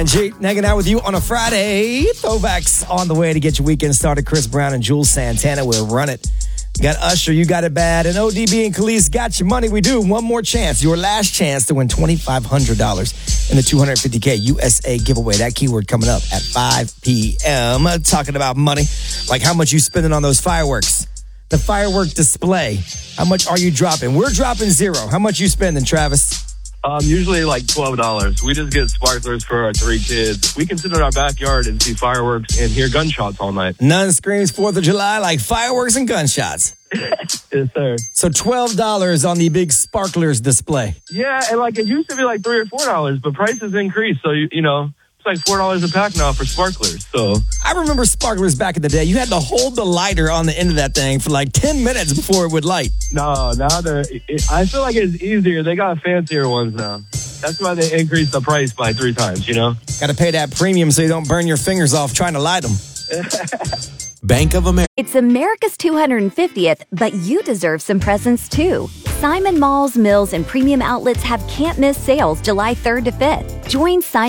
And G, hanging out with you on a Friday. Throwbacks on the way to get your weekend started. Chris Brown and Jules Santana will run it. You got Usher, You Got It Bad, and ODB and Khalees got your money. We do. One more chance. Your last chance to win $2,500 in the $250K USA giveaway. That keyword coming up at 5 p.m. Talking about money, like how much you spending on those fireworks. The firework display. How much are you dropping? We're dropping zero. How much you spending, Travis? Usually like $12. We just get sparklers for our 3 kids. We can sit in our backyard and see fireworks and hear gunshots all night. None screams 4th of July like fireworks and gunshots. Yes, sir. So $12 on the big sparklers display. Yeah, and like it used to be like $3 or $4, but prices increased. So, you know, it's like $4 a pack now for sparklers. So I remember sparklers back in the day. You had to hold the lighter on the end of that thing for like 10 minutes before it would light. No, now I feel like it's easier. They got fancier ones now. That's why they increased the price by 3 times, you know? Got to pay that premium so you don't burn your fingers off trying to light them. Bank of America. It's America's 250th, but you deserve some presents too. Simon Malls, Mills, and Premium Outlets have can't-miss sales July 3rd to 5th. Join Simon